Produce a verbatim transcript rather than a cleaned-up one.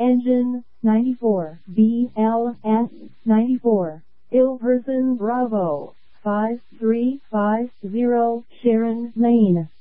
Engine ninety-four, B L S ninety-four, Ill Person Bravo, five three five zero Sharon Lane.